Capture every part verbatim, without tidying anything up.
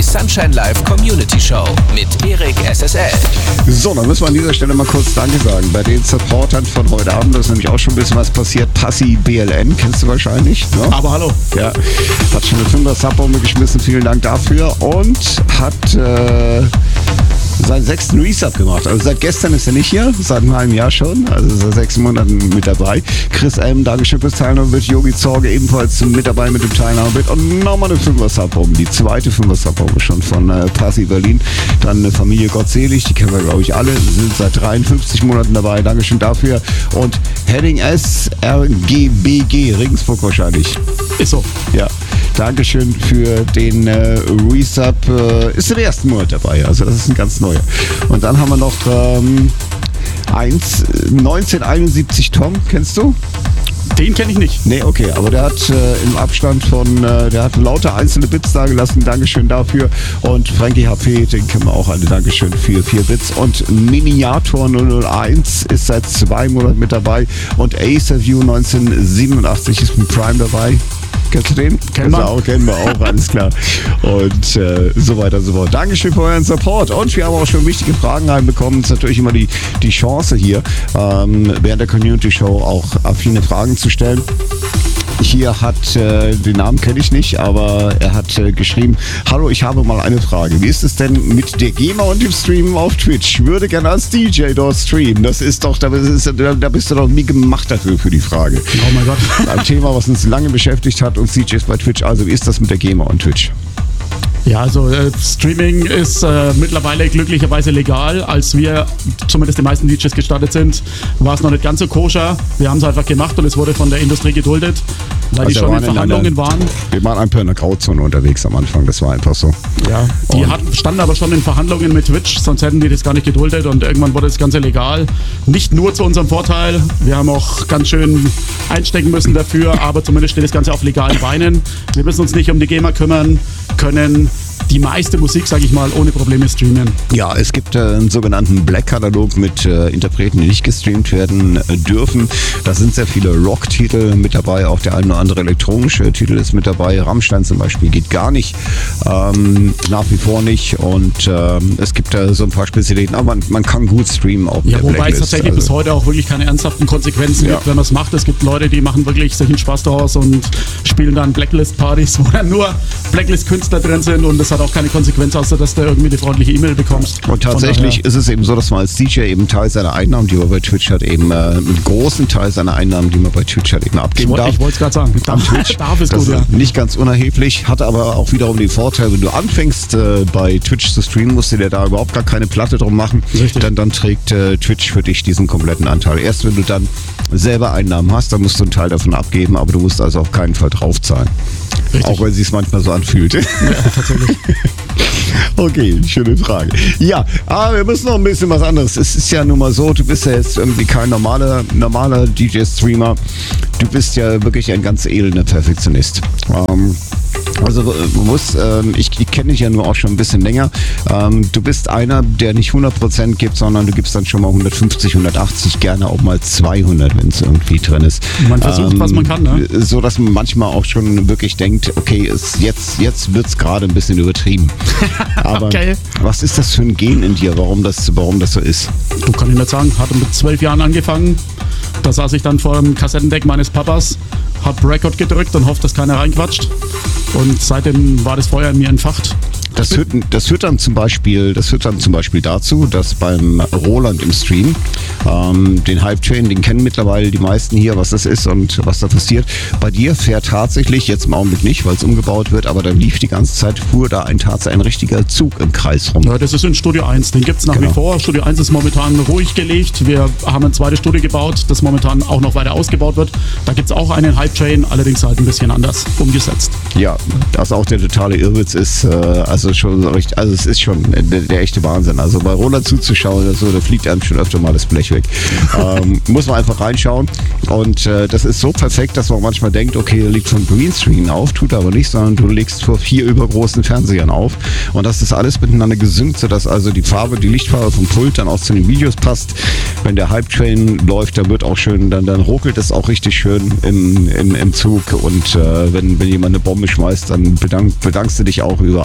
Sunshine Live Community Show mit Erik S S L. So, dann müssen wir an dieser Stelle mal kurz Danke sagen bei den Supportern von heute Abend. Da ist nämlich auch schon ein bisschen was passiert. Passi B L N, kennst du wahrscheinlich, ne? Aber hallo. Ja, hat schon eine Fünfer-Subbombe geschmissen. Vielen Dank dafür. Und hat äh, seinen sechsten Resub gemacht. Also seit gestern ist er nicht hier, seit einem halben Jahr schon. Also seit sechs Monaten mit dabei. Chris M, Dankeschön fürs Teilnahmebit. Yogi Zorge ebenfalls mit dabei mit dem Teilnahmebit. Und nochmal eine Fünfer-Subbombe. Die zweite Fünfer-Subbombe schon von äh, Passi Berlin. Dann eine Familie Gottselig, die kennen wir glaube ich alle. Sind seit dreiundfünfzig Monaten dabei. Dankeschön dafür. Und Heading S, R G B G, Regensburg wahrscheinlich. Ist so. Ja. Dankeschön für den äh, Resub. Äh, ist im ersten Monat dabei, also das ist ein ganz neuer. Und dann haben wir noch ähm, eins, neunzehnhunderteinundsiebzig Tom, kennst du? Den kenne ich nicht. Nee, okay, aber der hat äh, im Abstand von, äh, der hat lauter einzelne Bits da gelassen, Dankeschön dafür. Und Frankie H P, den kennen wir auch alle, Dankeschön für vier Bits. Und Miniator null null eins ist seit zwei Monaten mit dabei. Und Acerview neunzehnhundertsiebenundachtzig ist mit Prime dabei. Kennst du den? Kennen wir auch, kennen wir auch, alles klar. Und äh, so weiter und so fort. Dankeschön für euren Support. Und wir haben auch schon wichtige Fragen reinbekommen. Es ist natürlich immer die, die Chance hier, ähm, während der Community Show auch affine Fragen zu stellen. Hier hat, äh, den Namen kenne ich nicht, aber er hat äh, geschrieben, hallo, ich habe mal eine Frage. Wie ist es denn mit der GEMA und dem Streamen auf Twitch? Ich würde gerne als D J dort streamen. Das ist doch, da bist, da, da bist du doch nie gemacht dafür für die Frage. Oh mein Gott. Ein Thema, was uns lange beschäftigt hat, uns D Js bei Twitch. Also wie ist das mit der GEMA und Twitch? Ja, also äh, Streaming ist äh, mittlerweile glücklicherweise legal. Als wir, zumindest die meisten D Js gestartet sind, war es noch nicht ganz so koscher. Wir haben es einfach gemacht und es wurde von der Industrie geduldet, weil Also die schon in Verhandlungen einer, waren. Wir waren einfach in der Grauzone unterwegs am Anfang, das war einfach so. Ja, die hatten, standen aber schon in Verhandlungen mit Twitch, sonst hätten die das gar nicht geduldet und irgendwann wurde das Ganze legal. Nicht nur zu unserem Vorteil, wir haben auch ganz schön einstecken müssen dafür, aber zumindest steht das Ganze auf legalen Beinen. Wir müssen uns nicht um die GEMA kümmern, können die meiste Musik, sage ich mal, ohne Probleme streamen. Ja, es gibt äh, einen sogenannten Black-Katalog mit äh, Interpreten, die nicht gestreamt werden äh, dürfen. Da sind sehr viele Rock-Titel mit dabei, auch der ein oder andere elektronische Titel ist mit dabei. Rammstein zum Beispiel geht gar nicht, ähm, nach wie vor nicht. Und ähm, es gibt da äh, so ein paar Spezialitäten, aber man, man kann gut streamen auf ja, der wobei Blacklist. es tatsächlich also, bis heute auch wirklich keine ernsthaften Konsequenzen ja. gibt, wenn man es macht. Es gibt Leute, die machen wirklich sich einen Spaß daraus und spielen dann Blacklist-Partys, wo dann nur Blacklist-Künstler drin sind und das hat auch keine Konsequenz, außer dass du irgendwie eine freundliche E-Mail bekommst. Und tatsächlich ist es eben so, dass man als D J eben Teil seiner Einnahmen, die man bei Twitch hat, eben äh, einen großen Teil seiner Einnahmen, die man bei Twitch hat, eben abgeben ich, darf. Ich wollte es gerade sagen. Am Twitch. Darf es das gut, ist ja. nicht ganz unerheblich, hat aber auch wiederum den Vorteil, wenn du anfängst äh, bei Twitch zu streamen, musst du dir da überhaupt gar keine Platte drum machen. Richtig. Dann, dann trägt äh, Twitch für dich diesen kompletten Anteil. Erst wenn du dann selber Einnahmen hast, dann musst du einen Teil davon abgeben, aber du musst also auf keinen Fall draufzahlen. Richtig. Auch wenn es sich manchmal so anfühlt. Ja, tatsächlich. Okay, schöne Frage. Ja, aber wir müssen noch ein bisschen was anderes. Es ist ja nun mal so, du bist ja jetzt irgendwie kein normaler, normaler D J-Streamer. Du bist ja wirklich ein ganz elender Perfektionist. Ähm, Also man muss, ähm, ich, ich kenne dich ja nur auch schon ein bisschen länger. Ähm, du bist einer, der nicht hundert Prozent gibt, sondern du gibst dann schon mal hundertfünfzig, hundertachtzig, gerne auch mal zweihundert, wenn es irgendwie drin ist. Man versucht, ähm, was man kann, ne? So, dass man manchmal auch schon wirklich denkt, okay, es, jetzt, jetzt wird es gerade ein bisschen übertrieben. Aber okay. Was ist das für ein Gen in dir, warum das, warum das so ist? Du, kann ich nicht sagen. Hatte mit zwölf Jahren angefangen. Da saß ich dann vor dem Kassettendeck meines Papas, hab Record gedrückt und hofft, dass keiner reinquatscht. Und seitdem war das Feuer in mir entfacht. Das führt, das führt dann zum Beispiel, das führt dann zum Beispiel dazu, dass beim Roland im Stream, ähm, den Hype Train, den kennen mittlerweile die meisten hier, was das ist und was da passiert. Bei dir fährt tatsächlich, jetzt im Augenblick nicht, weil es umgebaut wird, aber dann lief die ganze Zeit, fuhr da ein tatsächlich ein richtiger Zug im Kreis rum. Ja, das ist in Studio eins, den gibt es nach Genau. wie vor. Studio eins ist momentan ruhig gelegt. Wir haben ein zweites Studio gebaut, das momentan auch noch weiter ausgebaut wird. Da gibt es auch einen Hype Train, allerdings halt ein bisschen anders umgesetzt. Ja, das auch der totale Irrwitz ist, äh, also schon so richtig, also es ist schon der, der echte Wahnsinn. Also bei Roland zuzuschauen oder so, da fliegt einem schon öfter mal das Blech weg. ähm, muss man einfach reinschauen und äh, das ist so perfekt, dass man manchmal denkt, okay, er liegt vom Greenscreen auf, tut aber nicht, sondern du legst vor vier übergroßen Fernsehern auf und das ist alles miteinander gesynkt, sodass also die Farbe, die Lichtfarbe vom Pult dann auch zu den Videos passt. Wenn der Hype Train läuft, dann wird auch schön, dann, dann ruckelt es auch richtig schön im, im, im Zug und äh, wenn, wenn jemand eine Bombe schmeißt, dann bedank, bedankst du dich auch über alle vier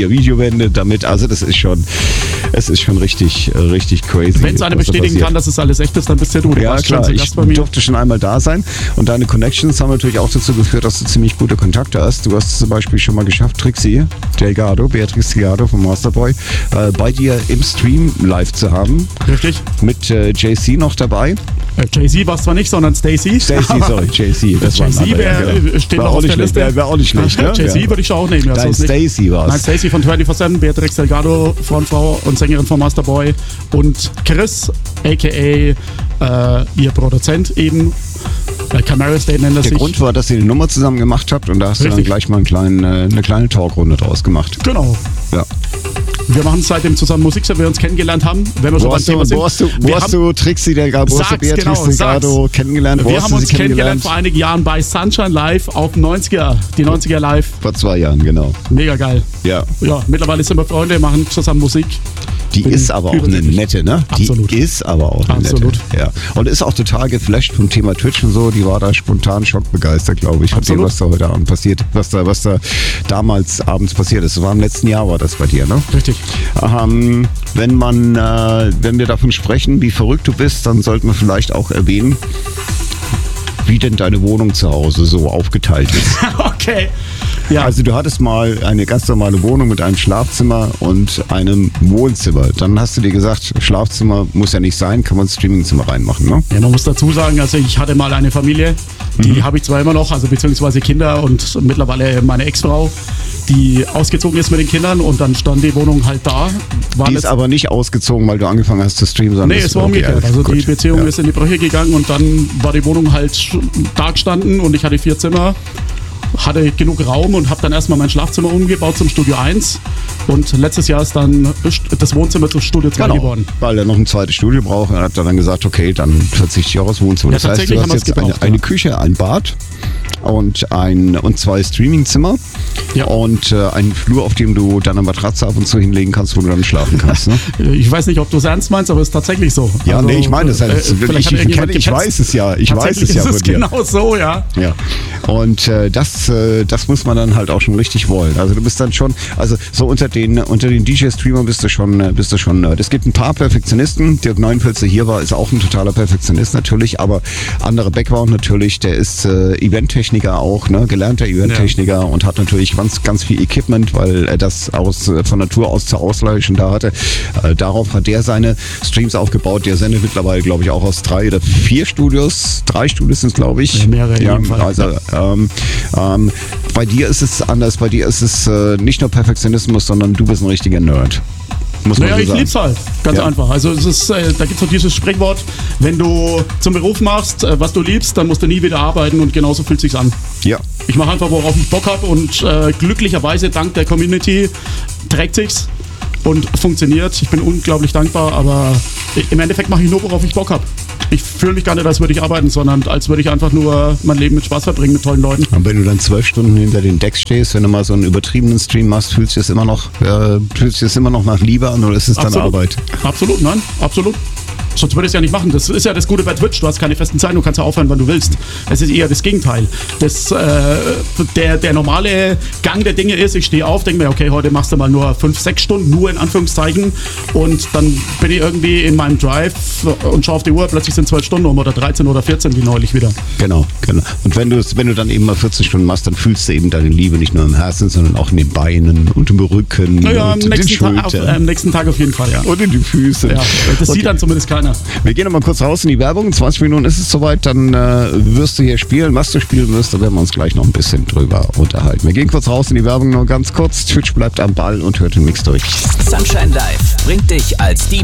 Videowände damit. Also das ist schon, es ist schon richtig, richtig crazy. Wenn es einer bestätigen kann, dass es alles echt ist, dann bist ja du. Du ja, klar, schon ich durfte schon einmal da sein und deine Connections haben natürlich auch dazu geführt, dass du ziemlich gute Kontakte hast. Du hast zum Beispiel schon mal geschafft, Trixie Delgado, Beatrice Delgado vom Masterboy, äh, bei dir im Stream live zu haben. Richtig. Mit äh, J C noch dabei. Äh, Jay-Z war es zwar nicht, sondern Stacey. Stacey, sorry, J C. Jay-Z wär, genau. steht war noch auf der schlecht, Liste. Wäre wär auch nicht schlecht, ne? Jay-Z ja. würde ich auch nehmen. Ja, Nein, so Stacey war es. Nein, Stacey von vierundzwanzig sieben, Beatrice Delgado, Frontfrau und Sängerin von Masterboy und Chris, a k a. Äh, ihr Produzent eben. Camaro State nennt er sich. Der Grund war, dass ihr eine Nummer zusammen gemacht habt und da hast Richtig. du dann gleich mal einen kleinen, eine kleine Talkrunde draus gemacht. Genau. Ja. Wir machen seitdem zusammen Musik, seit wir uns kennengelernt haben. Wenn wir so beim Thema sind. Wo hast du, wo hast du Trixie Delgado, wo hast du Beatrice genau, Delgado kennengelernt? Wo wir haben uns kennengelernt vor einigen Jahren bei Sunshine Live auf neunziger, die neunziger Live. Vor zwei Jahren, genau. Mega geil. Ja. Ja, mittlerweile sind wir Freunde, machen zusammen Musik. Die Bin ist aber auch eine nette, ne? Absolut. Die ist aber auch eine Absolut. nette. Ja. Und ist auch total geflasht vom Thema Twitch und so. Die war da spontan schockbegeistert, glaube ich, von dem, was da heute Abend passiert, was da, was da damals abends passiert ist. Das war im letzten Jahr, war das bei dir, ne? Richtig. Ähm, wenn man, äh, wenn wir davon sprechen, wie verrückt du bist, dann sollten wir vielleicht auch erwähnen, wie denn deine Wohnung zu Hause so aufgeteilt ist. Okay. Ja. Also du hattest mal eine ganz normale Wohnung mit einem Schlafzimmer und einem Wohnzimmer. Dann hast du dir gesagt, Schlafzimmer muss ja nicht sein, kann man ein Streamingzimmer reinmachen, ne? Ja, man muss dazu sagen, also ich hatte mal eine Familie, die mhm. habe ich zwar immer noch, also beziehungsweise Kinder und mittlerweile meine Ex-Frau, die ausgezogen ist mit den Kindern und dann stand die Wohnung halt da. War die ist aber nicht ausgezogen, weil du angefangen hast zu streamen, sondern nee, es war umgekehrt. Okay, also gut. Die Beziehung ja. ist in die Brüche gegangen und dann war die Wohnung halt da gestanden und ich hatte vier Zimmer. Hatte genug Raum und habe dann erstmal mein Schlafzimmer umgebaut zum Studio eins und letztes Jahr ist dann das Wohnzimmer zum Studio zwei genau, geworden. Weil er noch ein zweites Studio braucht, er hat dann gesagt, okay, dann verzichte ich auch aufs Wohnzimmer. Ja, das heißt, du hast jetzt gebraucht, eine, eine Küche, ein Bad und, ein, und zwei Streamingzimmer ja. und äh, einen Flur, auf dem du deine Matratze ab und zu hinlegen kannst, wo du dann schlafen kannst. Ne? Ich weiß nicht, ob du es ernst meinst, aber es ist tatsächlich so. Ja, also, nee, ich meine es. Halt, äh, ich, ich, ich, ich weiß es ja. Ich weiß es ja von dir. Genau so, ja. ja. Und äh, das, äh, das muss man dann halt auch schon richtig wollen. Also du bist dann schon, also so unter den unter den D J-Streamern bist du schon, bist du schon. Es gibt ein paar Perfektionisten. Dirk Neuenfels, der hier war, ist auch ein totaler Perfektionist natürlich, aber andere Background natürlich. Der ist äh, Eventtechniker auch, ne, gelernter Eventtechniker ja. und hat natürlich ganz, ganz viel Equipment, weil er das aus von Natur aus zur Ausleihe schon da hatte. Äh, darauf hat der seine Streams aufgebaut. Der sendet mittlerweile, glaube ich, auch aus drei oder vier Studios. Drei Studios sind es, glaube ich. Ja, mehrere ja, also ähm, ähm, bei dir ist es anders. Bei dir ist es äh, nicht nur Perfektionismus, sondern du bist ein richtiger Nerd. Muss man naja, so ich sagen. lieb's halt. Ganz ja. einfach. Also es ist, äh, da gibt's so dieses Sprichwort, wenn du zum Beruf machst, äh, was du liebst, dann musst du nie wieder arbeiten und genauso fühlt sich's an. Ja. Ich mache einfach, worauf ich Bock habe und äh, glücklicherweise dank der Community trägt sich's und funktioniert. Ich bin unglaublich dankbar, aber im Endeffekt mache ich nur, worauf ich Bock habe. Ich fühle mich gar nicht, als würde ich arbeiten, sondern als würde ich einfach nur mein Leben mit Spaß verbringen, mit tollen Leuten. Und wenn du dann zwölf Stunden hinter den Decks stehst, wenn du mal so einen übertriebenen Stream machst, fühlst du es immer noch, äh, fühlst du es immer noch nach Liebe an oder ist es dann Arbeit? Absolut, nein, absolut. Sonst würde ich es ja nicht machen. Das ist ja das Gute bei Twitch. Du hast keine festen Zeiten, du kannst ja aufhören, wann du willst. Es ist eher das Gegenteil. Das, äh, der, der normale Gang der Dinge ist, ich stehe auf, denke mir, okay, heute machst du mal nur fünf, sechs Stunden, nur in Anführungszeichen. Und dann bin ich irgendwie in meinem Drive und schaue auf die Uhr, plötzlich sind zwölf Stunden um oder dreizehn oder vierzehn wie neulich wieder. Genau, genau. Und wenn du, wenn du dann eben mal vierzehn Stunden machst, dann fühlst du eben deine Liebe nicht nur im Herzen, sondern auch in den Beinen und im Rücken naja, und am den nächsten Schultern. Tag, auf, äh, am nächsten Tag auf jeden Fall, ja. Und in die Füße. Ja, das okay. sieht dann zumindest keiner. Wir gehen nochmal kurz raus in die Werbung. In zwanzig Minuten ist es soweit, dann äh, wirst du hier spielen. Was du spielen wirst, da werden wir uns gleich noch ein bisschen drüber unterhalten. Wir gehen kurz raus in die Werbung, nur ganz kurz. Twitch bleibt am Ball und hört den Mix durch. Sunshine Live bringt dich als D